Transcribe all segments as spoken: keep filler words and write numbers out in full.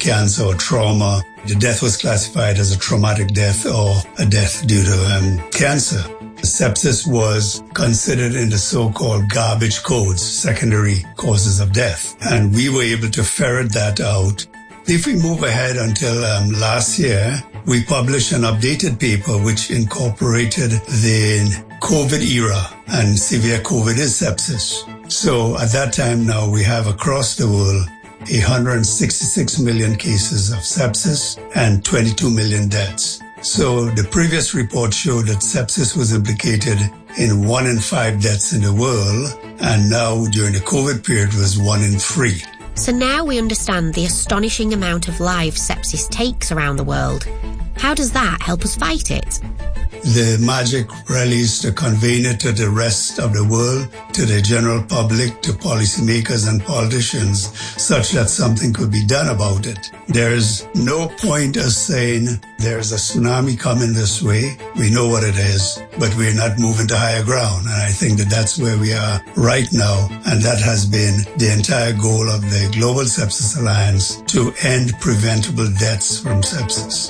cancer or trauma. The death was classified as a traumatic death or a death due to um, cancer. Sepsis was considered in the so-called garbage codes, secondary causes of death. And we were able to ferret that out. If we move ahead until um, last year, we published an updated paper which incorporated the COVID era, and severe COVID is sepsis. So at that time now, we have across the world one hundred sixty-six million cases of sepsis and twenty-two million deaths. So the previous report showed that sepsis was implicated in one in five deaths in the world, and now during the COVID period was one in three. So now we understand the astonishing amount of lives sepsis takes around the world. How does that help us fight it? The magic really is to convey it to the rest of the world, to the general public, to policymakers and politicians, such that something could be done about it. There's no point of saying there's a tsunami coming this way. We know what it is, but we're not moving to higher ground. And I think that that's where we are right now. And that has been the entire goal of the Global Sepsis Alliance, to end preventable deaths from sepsis.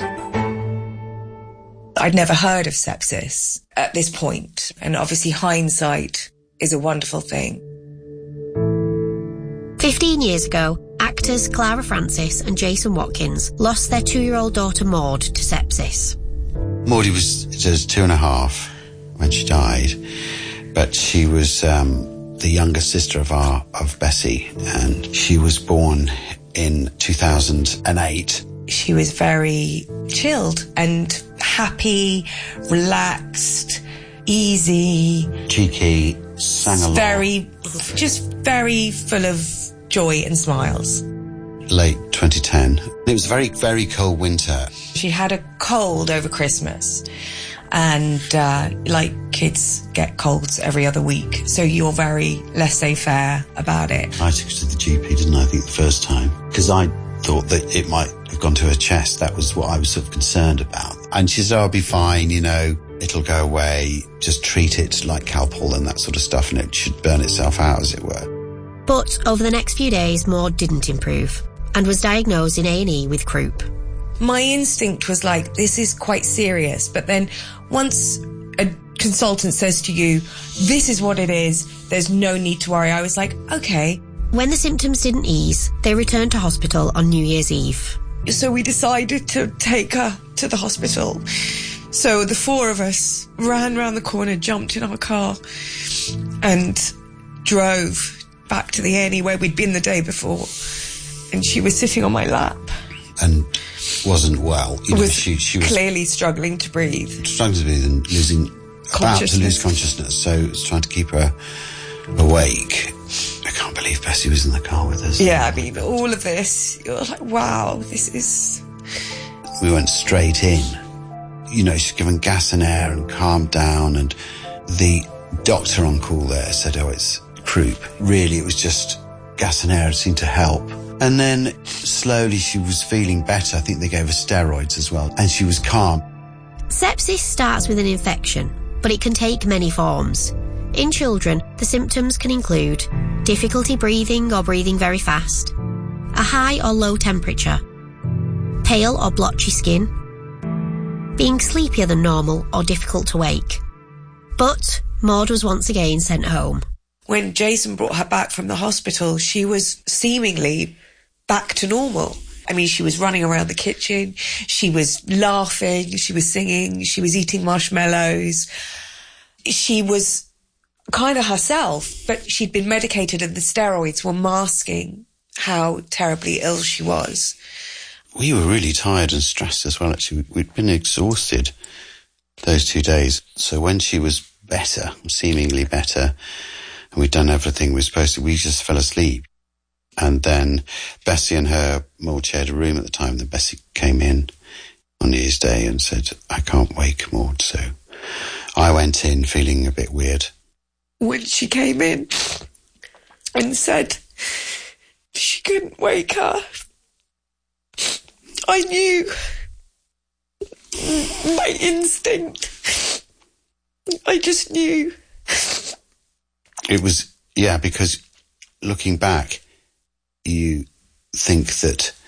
I'd never heard of sepsis at this point, and obviously hindsight is a wonderful thing. Fifteen years ago, actors Clara Francis and Jason Watkins lost their two-year-old daughter Maud to sepsis. Maudie was just two and a half when she died, but she was um, the younger sister of our of Bessie, and she was born in two thousand eight. She was very chilled and happy, relaxed, easy. Cheeky, sang a lot. Very, just very full of joy and smiles. Late twenty ten. It was a very, very cold winter. She had a cold over Christmas. And uh, like kids get colds every other week. So you're very laissez-faire about it. I took her to the G P, didn't I, I think the first time? Because I thought that it might have gone to her chest. That was what I was sort of concerned about. And she said, oh, I'll be fine, you know, it'll go away. Just treat it like Calpol and that sort of stuff, and it should burn itself out, as it were. But over the next few days, Maud didn't improve and was diagnosed in A and E with croup. My instinct was like, this is quite serious. But then once a consultant says to you, this is what it is, there's no need to worry, I was like, okay. When the symptoms didn't ease, they returned to hospital on New Year's Eve. So we decided to take her to the hospital. So the four of us ran round the corner, jumped in our car and drove back to the A and E where we'd been the day before. And she was sitting on my lap. And wasn't well. You know, was she, she was clearly struggling to breathe. Struggling to breathe and losing, about to lose consciousness. So it was trying to keep her awake. I can't believe Bessie was in the car with us. Yeah, I mean, all of this, you're like, wow, this is... We went straight in. You know, she's given gas and air and calmed down, and the doctor on call there said, oh, it's croup. Really, it was just gas and air. It seemed to help. And then slowly she was feeling better. I think they gave her steroids as well, and she was calm. Sepsis starts with an infection, but it can take many forms. In children, the symptoms can include difficulty breathing or breathing very fast, a high or low temperature, pale or blotchy skin, being sleepier than normal or difficult to wake. But Maud was once again sent home. When Jason brought her back from the hospital, she was seemingly back to normal. I mean, she was running around the kitchen, she was laughing, she was singing, she was eating marshmallows. She was kind of herself, but she'd been medicated and the steroids were masking how terribly ill she was. We were really tired and stressed as well, actually. We'd been exhausted those two days. So when she was better, seemingly better, and we'd done everything we were supposed to, we just fell asleep. And then Bessie and her, Maud shared a room at the time. Then Bessie came in on New Year's Day and said, I can't wake Maud. So I went in feeling a bit weird. When she came in and said she couldn't wake her, I knew, my instinct, I just knew. It was, yeah, because looking back, you think that